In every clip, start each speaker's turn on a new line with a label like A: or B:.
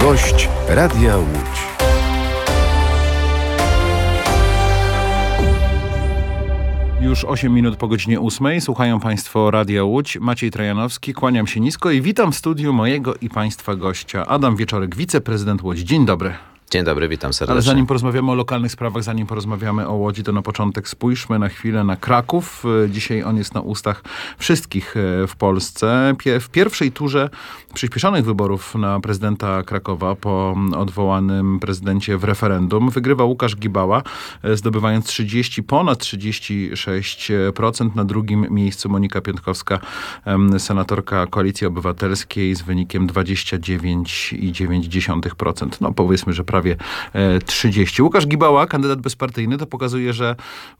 A: Gość Radia Łódź. Już 8 minut po godzinie 8. Słuchają Państwo Radia Łódź. Maciej Trajanowski, kłaniam się nisko i witam w studiu mojego i Państwa gościa. Adam Wieczorek, wiceprezydent Łodzi. Dzień dobry.
B: Dzień dobry, witam serdecznie.
A: Ale zanim porozmawiamy o lokalnych sprawach, zanim porozmawiamy o Łodzi, to na początek spójrzmy na chwilę na Kraków. Dzisiaj on jest na ustach wszystkich w Polsce. W pierwszej turze przyspieszonych wyborów na prezydenta Krakowa po odwołanym prezydencie w referendum wygrywa Łukasz Gibała, zdobywając ponad 36%. Na drugim miejscu Monika Piontkowska, senatorka Koalicji Obywatelskiej z wynikiem 29,9%. No powiedzmy, że prawie 30. Łukasz Gibała, kandydat bezpartyjny, to pokazuje, że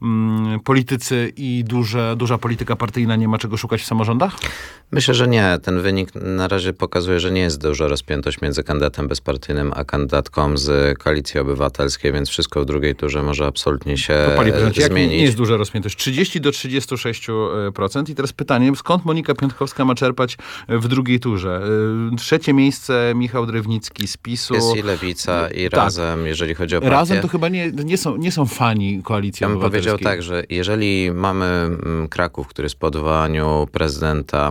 A: politycy i duża polityka partyjna nie ma czego szukać w samorządach?
B: Myślę, że nie. Ten wynik na razie pokazuje, że nie jest duża rozpiętość między kandydatem bezpartyjnym a kandydatką z Koalicji Obywatelskiej, więc wszystko w drugiej turze może absolutnie się zmienić.
A: Jak nie jest duża rozpiętość? 30 do 36%. I teraz pytanie, skąd Monika Piontkowska ma czerpać w drugiej turze? Trzecie miejsce Michał Drewnicki z PiS-u.
B: Jest i Lewica, i Razem, jeżeli chodzi o partię.
A: Razem to chyba nie są fani Koalicji Obywatelskiej.
B: Ja bym powiedział tak, że jeżeli mamy Kraków, który jest po odwołaniu prezydenta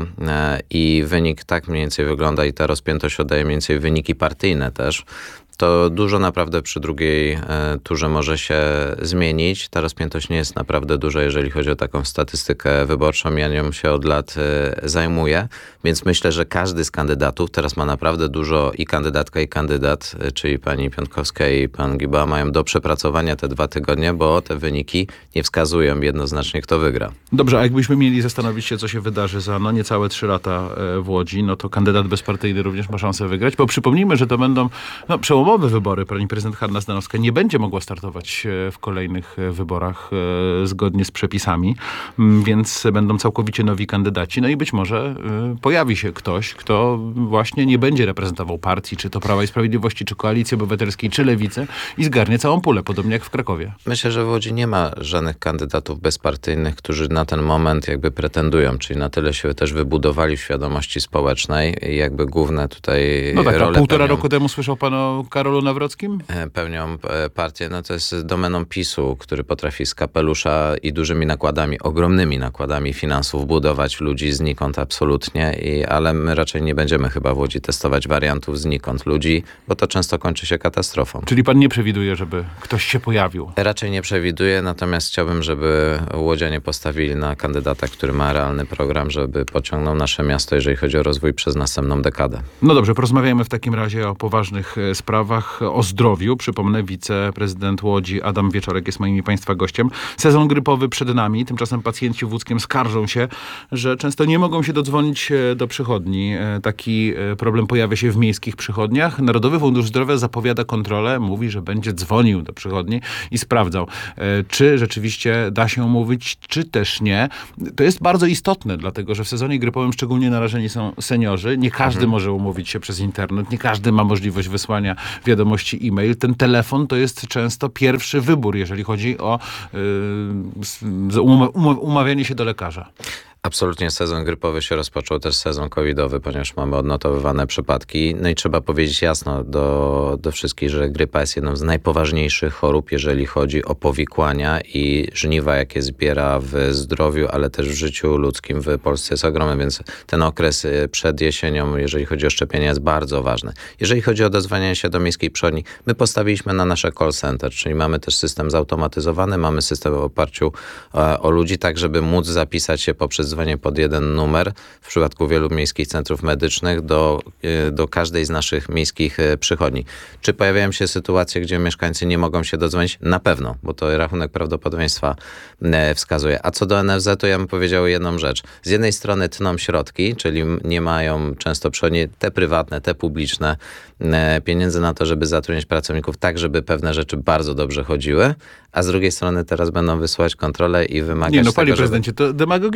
B: i wynik tak mniej więcej wygląda i ta rozpiętość oddaje mniej więcej wyniki partyjne też, to dużo naprawdę przy drugiej turze może się zmienić. Ta rozpiętość nie jest naprawdę duża, jeżeli chodzi o taką statystykę wyborczą. Ja nią się od lat zajmuję, więc myślę, że każdy z kandydatów teraz ma naprawdę dużo i kandydatka i kandydat, czyli pani Piontkowska i pan Gibała mają do przepracowania te 2 tygodnie, bo te wyniki nie wskazują jednoznacznie, kto wygra.
A: Dobrze, a jakbyśmy mieli zastanowić się, co się wydarzy za niecałe 3 lata w Łodzi, no to kandydat bezpartyjny również ma szansę wygrać, bo przypomnijmy, że to będą przełomowe wybory. Pani prezydent Hanna Zdanowska nie będzie mogła startować w kolejnych wyborach zgodnie z przepisami, więc będą całkowicie nowi kandydaci. No i być może pojawi się ktoś, kto właśnie nie będzie reprezentował partii, czy to Prawa i Sprawiedliwości, czy Koalicji Obywatelskiej, czy Lewicy i zgarnie całą pulę, podobnie jak w Krakowie.
B: Myślę, że w Łodzi nie ma żadnych kandydatów bezpartyjnych, którzy na ten moment jakby pretendują, czyli na tyle się też wybudowali w świadomości społecznej i jakby główne tutaj role.
A: Półtora roku temu słyszał pan o Karolu Nawrockim?
B: Pełnią partię, to jest domeną PiS-u, który potrafi z kapelusza i dużymi nakładami, ogromnymi nakładami finansów budować ludzi znikąd absolutnie, ale my raczej nie będziemy chyba w Łodzi testować wariantów znikąd ludzi, bo to często kończy się katastrofą.
A: Czyli pan nie przewiduje, żeby ktoś się pojawił?
B: Raczej nie przewiduję, natomiast chciałbym, żeby łodzianie postawili na kandydata, który ma realny program, żeby pociągnął nasze miasto, jeżeli chodzi o rozwój przez następną dekadę.
A: No dobrze, porozmawiajmy w takim razie o poważnych sprawach, o zdrowiu. Przypomnę, wiceprezydent Łodzi Adam Wieczorek jest moim i Państwa gościem. Sezon grypowy przed nami. Tymczasem pacjenci w Łódzkiem skarżą się, że często nie mogą się dodzwonić do przychodni. Taki problem pojawia się w miejskich przychodniach. Narodowy Fundusz Zdrowia zapowiada kontrolę, mówi, że będzie dzwonił do przychodni i sprawdzał, czy rzeczywiście da się umówić, czy też nie. To jest bardzo istotne, dlatego że w sezonie grypowym szczególnie narażeni są seniorzy. Nie każdy może umówić się przez internet, nie każdy ma możliwość wysłania wiadomości e-mail. Ten telefon to jest często pierwszy wybór, jeżeli chodzi o umawianie się do lekarza.
B: Absolutnie sezon grypowy się rozpoczął, też sezon covidowy, ponieważ mamy odnotowywane przypadki. No i trzeba powiedzieć jasno do wszystkich, że grypa jest jedną z najpoważniejszych chorób, jeżeli chodzi o powikłania i żniwa, jakie zbiera w zdrowiu, ale też w życiu ludzkim w Polsce jest ogromny, więc ten okres przed jesienią, jeżeli chodzi o szczepienia, jest bardzo ważny. Jeżeli chodzi o dozwanianie się do miejskiej przychodni, my postawiliśmy na nasze call center, czyli mamy też system zautomatyzowany, mamy system w oparciu o ludzi, tak żeby móc zapisać się poprzez dzwonienie pod jeden numer w przypadku wielu miejskich centrów medycznych do każdej z naszych miejskich przychodni. Czy pojawiają się sytuacje, gdzie mieszkańcy nie mogą się dodzwonić? Na pewno, bo to rachunek prawdopodobieństwa wskazuje. A co do NFZ-u, ja bym powiedział jedną rzecz. Z jednej strony tną środki, czyli nie mają często przychodnie, te prywatne, te publiczne, pieniędzy na to, żeby zatrudniać pracowników tak, żeby pewne rzeczy bardzo dobrze chodziły, a z drugiej strony teraz będą wysyłać kontrolę i wymagać
A: panie
B: tego,
A: prezydencie, to demagogiczny trochę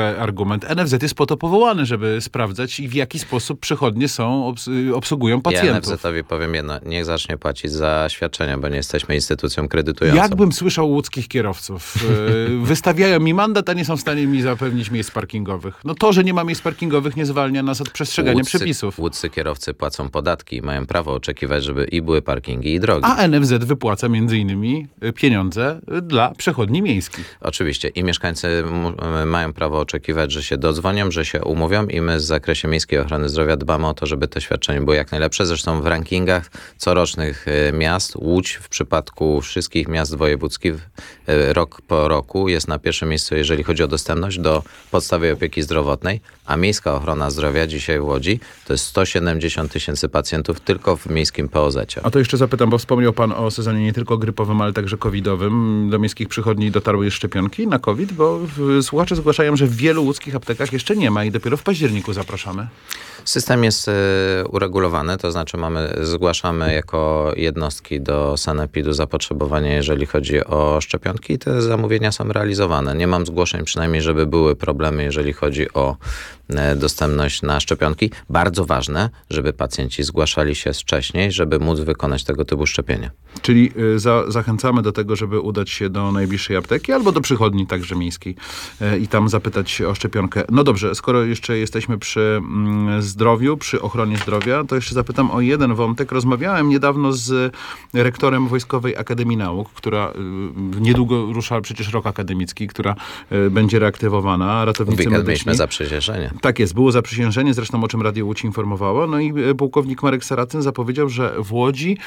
A: trochę argument. NFZ jest po to powołany, żeby sprawdzać i w jaki sposób przychodnie obsługują
B: Ja
A: pacjentów.
B: NFZ-owi powiem jedno, niech zacznie płacić za świadczenia, bo nie jesteśmy instytucją kredytującą.
A: Jakbym słyszał łódzkich kierowców. Wystawiają mi mandat, a nie są w stanie mi zapewnić miejsc parkingowych. No to, że nie ma miejsc parkingowych, nie zwalnia nas od przestrzegania przepisów.
B: Łódzcy kierowcy płacą podatki i mają prawo oczekiwać, żeby i były parkingi, i drogi.
A: A NFZ wypłaca między innymi pieniądze dla przechodni miejskich.
B: Oczywiście. I mieszkańcy mają prawo oczekiwać, że się dodzwonią, że się umówią i my w zakresie miejskiej ochrony zdrowia dbamy o to, żeby te świadczenie było jak najlepsze. Zresztą w rankingach corocznych miast Łódź w przypadku wszystkich miast wojewódzkich rok po roku jest na pierwszym miejscu, jeżeli chodzi o dostępność do podstawowej opieki zdrowotnej, a miejska ochrona zdrowia dzisiaj w Łodzi to jest 170 000 pacjentów tylko w miejskim POZ-cie.
A: A to jeszcze zapytam, bo wspomniał pan o sezonie nie tylko grypowym, ale także covidowym. Do miejskich przychodni dotarły szczepionki na COVID, bo słuchacze zgłaszają, że w wielu łódzkich aptekach jeszcze nie ma i dopiero w październiku zapraszamy.
B: System jest uregulowany, to znaczy zgłaszamy jako jednostki do sanepidu zapotrzebowanie, jeżeli chodzi o szczepionki i te zamówienia są realizowane. Nie mam zgłoszeń przynajmniej, żeby były problemy, jeżeli chodzi o dostępność na szczepionki. Bardzo ważne, żeby pacjenci zgłaszali się wcześniej, żeby móc wykonać tego typu szczepienie.
A: Czyli zachęcamy do tego, żeby udać się do najbliższej apteki albo do przychodni także miejskiej i tam zapytać o szczepionkę. No dobrze, skoro jeszcze jesteśmy przy zdrowiu, przy ochronie zdrowia, to jeszcze zapytam o jeden wątek. Rozmawiałem niedawno z rektorem Wojskowej Akademii Nauk, która niedługo rusza przecież rok akademicki, która będzie reaktywowana. Ratownicy
B: Weekend
A: medyczni.
B: mieliśmy zaprzysiężenie.
A: Tak jest, było zaprzysiężenie, zresztą o czym Radio Łódź informowało. No i pułkownik Marek Saracyn zapowiedział, że w Łodzi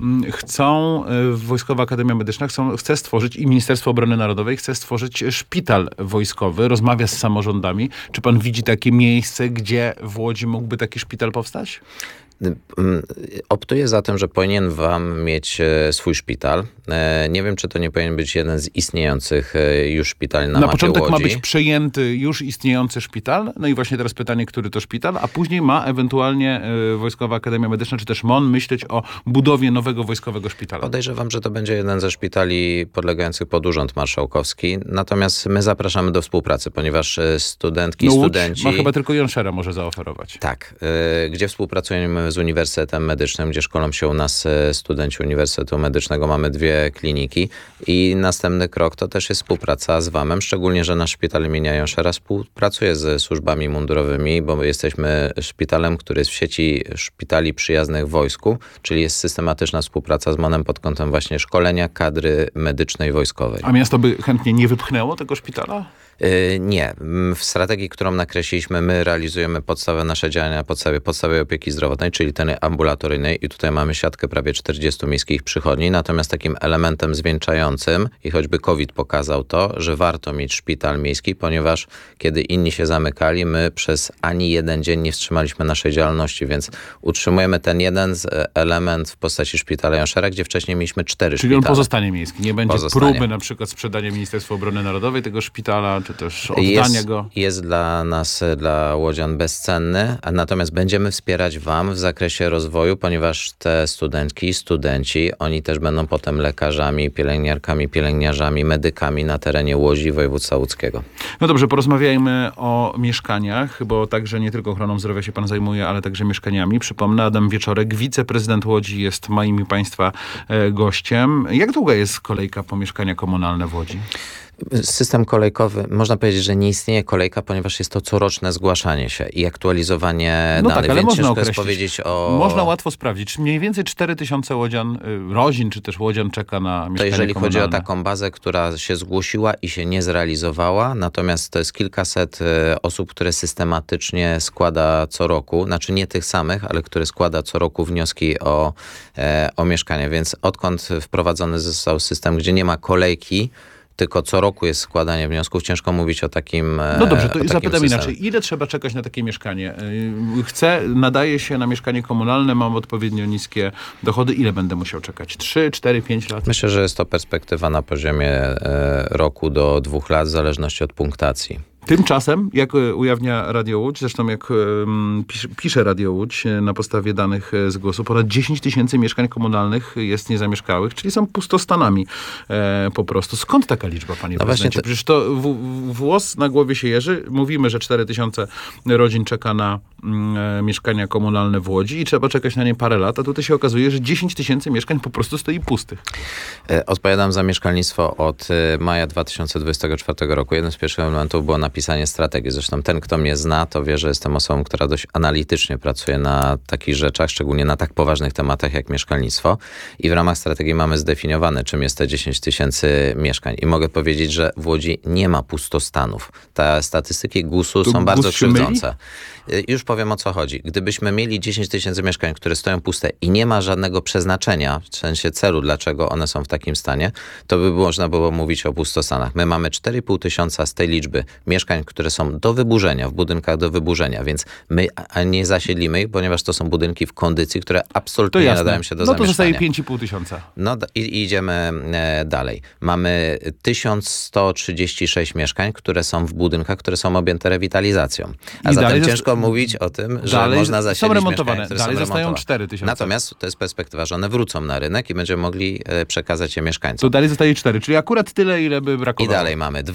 A: Wojskowa Akademia Medyczna chce stworzyć i Ministerstwo Obrony Narodowej chce stworzyć szpital wojskowy, rozmawia z samorządami. Czy pan widzi takie miejsce, gdzie w Łodzi mógłby taki szpital powstać?
B: Optuję za tym, że powinien wam mieć swój szpital. Nie wiem, czy to nie powinien być jeden z istniejących już szpitali na mapie
A: początek
B: Łodzi.
A: ma być przejęty już istniejący szpital. No i właśnie teraz pytanie, który to szpital, a później ma ewentualnie Wojskowa Akademia Medyczna, czy też MON myśleć o budowie nowego wojskowego szpitala.
B: Podejrzewam, że to będzie jeden ze szpitali podlegających pod Urząd Marszałkowski. Natomiast my zapraszamy do współpracy, ponieważ studentki i studenci...
A: ma chyba tylko Jonszera może zaoferować.
B: Tak, gdzie współpracujemy z Uniwersytetem Medycznym, gdzie szkolą się u nas studenci Uniwersytetu Medycznego. Mamy 2 kliniki i następny krok to też jest współpraca z WAM-em, szczególnie, że nasz szpital imienia Jonszera współpracuje ze służbami mundurowymi, bo jesteśmy szpitalem, który jest w sieci szpitali przyjaznych wojsku, czyli jest systematyczna współpraca z MON-em pod kątem właśnie szkolenia kadry medycznej wojskowej.
A: A miasto by chętnie nie wypchnęło tego szpitala?
B: Nie. W strategii, którą nakreśliliśmy, my realizujemy nasze działania na podstawie podstawowej opieki zdrowotnej, czyli tej ambulatoryjnej i tutaj mamy siatkę prawie 40 miejskich przychodni, natomiast takim elementem zwieńczającym i choćby COVID pokazał to, że warto mieć szpital miejski, ponieważ kiedy inni się zamykali, my przez ani jeden dzień nie wstrzymaliśmy naszej działalności, więc utrzymujemy ten jeden element w postaci szpitala Jonszera, gdzie wcześniej mieliśmy 4
A: Czyli
B: szpitale.
A: on pozostanie miejski. Nie będzie
B: Pozostanie.
A: próby na przykład sprzedania Ministerstwu Obrony Narodowej tego szpitala, czy też oddania go.
B: Jest dla nas, dla łodzian bezcenny, a natomiast będziemy wspierać wam w zakresie rozwoju, ponieważ te studentki, studenci, oni też będą potem lekarzami, pielęgniarkami, pielęgniarzami, medykami na terenie Łodzi i województwa łódzkiego.
A: No dobrze, porozmawiajmy o mieszkaniach, bo także nie tylko ochroną zdrowia się pan zajmuje, ale także mieszkaniami. Przypomnę, Adam Wieczorek, wiceprezydent Łodzi, jest moim i państwa gościem. Jak długa jest kolejka po mieszkania komunalne w Łodzi?
B: System kolejkowy, można powiedzieć, że nie istnieje kolejka, ponieważ jest to coroczne zgłaszanie się i aktualizowanie
A: No
B: danych,
A: tak, ale
B: więc
A: można
B: ciężko jest
A: określić.
B: powiedzieć o...
A: Można łatwo sprawdzić. Mniej więcej 4000 łodzian, rodzin czy też łodzian czeka na mieszkanie
B: To jeżeli
A: komunalne.
B: chodzi o taką bazę, która się zgłosiła i się nie zrealizowała, natomiast to jest kilkaset osób, które systematycznie składa co roku, znaczy nie tych samych, ale które składa co roku wnioski o mieszkanie, więc odkąd wprowadzony został system, gdzie nie ma kolejki, tylko co roku jest składanie wniosków, ciężko mówić o takim
A: No dobrze, to
B: o takim
A: zapytam
B: systemie.
A: inaczej. Ile trzeba czekać na takie mieszkanie? Nadaje się na mieszkanie komunalne, mam odpowiednio niskie dochody. Ile będę musiał czekać? 3, 4, 5 lat?
B: Myślę, że jest to perspektywa na poziomie roku do 2 lat, w zależności od punktacji.
A: Tymczasem, jak ujawnia Radio Łódź, zresztą jak pisze Radio Łódź na podstawie danych z głosu, ponad 10 000 mieszkań komunalnych jest niezamieszkałych, czyli są pustostanami po prostu. Skąd taka liczba, panie prezydencie? Przecież to włos na głowie się jeży. Mówimy, że 4 000 rodzin czeka na mieszkania komunalne w Łodzi i trzeba czekać na nie parę lat, a tutaj się okazuje, że 10 000 mieszkań po prostu stoi pustych.
B: Odpowiadam za mieszkalnictwo od maja 2024 roku. Jednym z pierwszych elementów było napisanie strategii. Zresztą ten, kto mnie zna, to wie, że jestem osobą, która dość analitycznie pracuje na takich rzeczach, szczególnie na tak poważnych tematach jak mieszkalnictwo. I w ramach strategii mamy zdefiniowane, czym jest te 10 000 mieszkań. I mogę powiedzieć, że w Łodzi nie ma pustostanów. Te statystyki GUS-u są bardzo krzywdzące. Już powiem, o co chodzi. Gdybyśmy mieli 10 000 mieszkań, które stoją puste i nie ma żadnego przeznaczenia, w sensie celu, dlaczego one są w takim stanie, to by można było mówić o pustostanach. My mamy 4,5 tysiąca z tej liczby mieszkań, które są do wyburzenia, w budynkach do wyburzenia, więc my nie zasiedlimy ich, ponieważ to są budynki w kondycji, które absolutnie nie nadają się do zamieszkania.
A: No to zostaje 5,5 tysiąca.
B: No i idziemy dalej. Mamy 1136 mieszkań, które są w budynkach, które są objęte rewitalizacją. A zatem ciężko mówić o tym, że można zasiedlić mieszkania, które
A: dalej
B: są
A: zostają 4 000.
B: Natomiast to jest perspektywa, że one wrócą na rynek i będziemy mogli przekazać je mieszkańcom.
A: To dalej zostaje 4, czyli akurat tyle, ile by brakowało.
B: I dalej mamy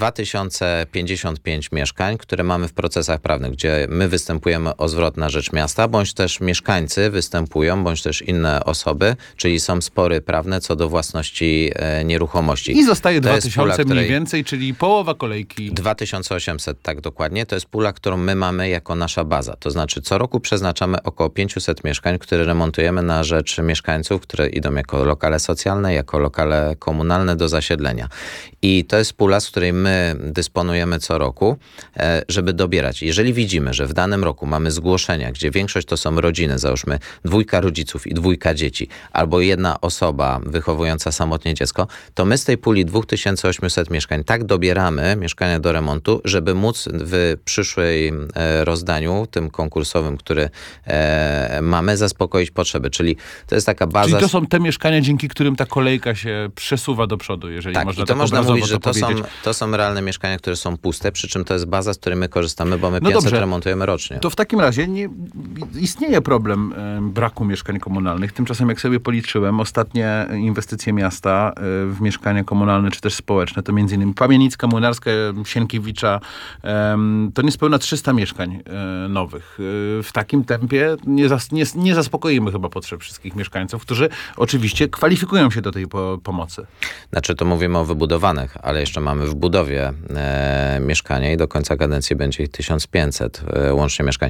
B: 2055 mieszkań, które mamy w procesach prawnych, gdzie my występujemy o zwrot na rzecz miasta, bądź też mieszkańcy występują, bądź też inne osoby, czyli są spory prawne co do własności nieruchomości.
A: I zostaje 2000 mniej więcej, czyli połowa kolejki.
B: 2800, tak dokładnie. To jest pula, którą my mamy jako nasza baza. To znaczy co roku przeznaczamy około 500 mieszkań, które remontujemy na rzecz mieszkańców, które idą jako lokale socjalne, jako lokale komunalne do zasiedlenia. I to jest pula, z której my dysponujemy co roku, żeby dobierać. Jeżeli widzimy, że w danym roku mamy zgłoszenia, gdzie większość to są rodziny, załóżmy 2 rodziców i 2 dzieci, albo jedna osoba wychowująca samotnie dziecko, to my z tej puli 2800 mieszkań tak dobieramy mieszkania do remontu, żeby móc w przyszłej rozdaniu, tym konkursowym, który mamy, zaspokoić potrzeby. Czyli to jest taka baza...
A: Czyli to są te mieszkania, dzięki którym ta kolejka się przesuwa do przodu, jeżeli
B: tak,
A: można
B: i to
A: tak
B: można mówić, że
A: powiedzieć.
B: to są realne mieszkania, które są puste, przy czym to jest baza, z której my korzystamy, bo my 500 remontujemy rocznie.
A: To w takim razie istnieje problem braku mieszkań komunalnych. Tymczasem, jak sobie policzyłem, ostatnie inwestycje miasta w mieszkania komunalne, czy też społeczne, to między innymi Pamięcka, Młynarska, Sienkiewicza, to niespełna 300 mieszkań nowych. W takim tempie nie zaspokoimy chyba potrzeb wszystkich mieszkańców, którzy oczywiście kwalifikują się do tej pomocy.
B: Znaczy, to mówimy o wybudowanych, ale jeszcze mamy w budowie mieszkania i do końca kadencji będzie ich 1500 łącznie mieszkań.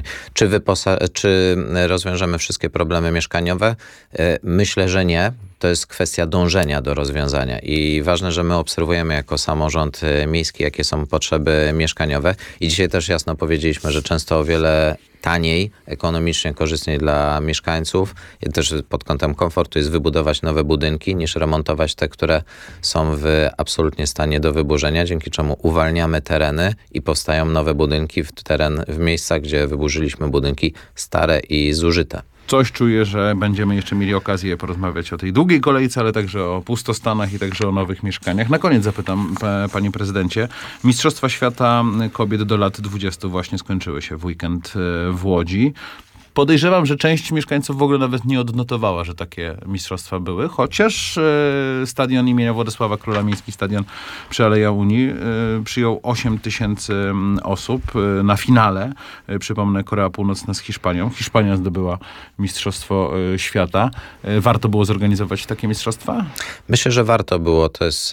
B: Czy rozwiążemy wszystkie problemy mieszkaniowe? Myślę, że nie. To jest kwestia dążenia do rozwiązania i ważne, że my obserwujemy jako samorząd miejski, jakie są potrzeby mieszkaniowe i dzisiaj też jasno powiedzieliśmy, że często o wiele taniej, ekonomicznie korzystniej dla mieszkańców i też pod kątem komfortu jest wybudować nowe budynki niż remontować te, które są w absolutnie stanie do wyburzenia, dzięki czemu uwalniamy tereny i powstają nowe budynki w miejscach, gdzie wyburzyliśmy budynki stare i zużyte.
A: Coś czuję, że będziemy jeszcze mieli okazję porozmawiać o tej długiej kolejce, ale także o pustostanach i także o nowych mieszkaniach. Na koniec zapytam, panie prezydencie, Mistrzostwa Świata Kobiet do lat 20 właśnie skończyły się w weekend w Łodzi. Podejrzewam, że część mieszkańców w ogóle nawet nie odnotowała, że takie mistrzostwa były, chociaż stadion imienia Władysława Króla, miejski stadion przy Aleja Unii, przyjął 8 000 osób na finale. Przypomnę, Korea Północna z Hiszpanią. Hiszpania zdobyła Mistrzostwo Świata. Warto było zorganizować takie mistrzostwa?
B: Myślę, że warto było. To jest